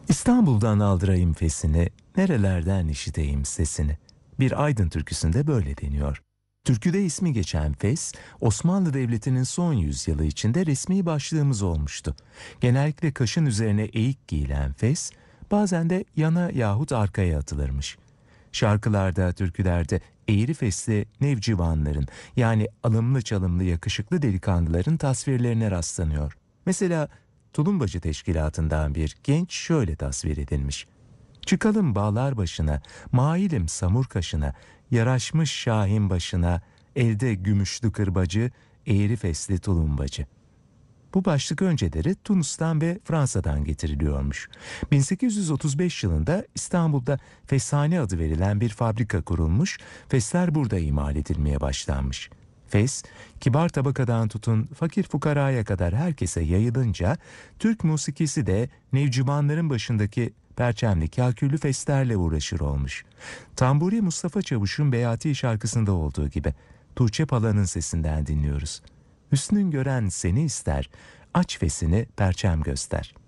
İstanbul'dan aldırayım fesini, nerelerden işiteyim sesini. Bir Aydın türküsünde böyle deniyor. Türküde ismi geçen Fes, Osmanlı Devleti'nin son yüzyılı içinde resmi başlığımız olmuştu. Genellikle kaşın üzerine eğik giyilen fes, bazen de yana yahut arkaya atılırmış. Şarkılarda, türkülerde eğri fesli nevcivanların yani alımlı çalımlı yakışıklı delikanlıların tasvirlerine rastlanıyor. Mesela Tulumbacı Teşkilatı'ndan bir genç şöyle tasvir edilmiş. Çıkalım bağlar başına, mailim samur kaşına, yaraşmış şahin başına, elde gümüşlü kırbacı, eğri fesli tulumbacı. Bu başlık önceleri Tunus'tan ve Fransa'dan getiriliyormuş. 1835 yılında İstanbul'da Feshane adı verilen bir fabrika kurulmuş, fesler burada imal edilmeye başlanmış. Fes, kibar tabakadan tutun fakir fukaraya kadar herkese yayılınca, Türk musikisi de nevcivanların başındaki perçemli kaküllü feslerle uğraşır olmuş. Tamburi Mustafa Çavuş'un Beyati şarkısında olduğu gibi Tuğçe Pala'nın sesinden dinliyoruz. Hüsnün gören seni ister, aç fesini perçem göster.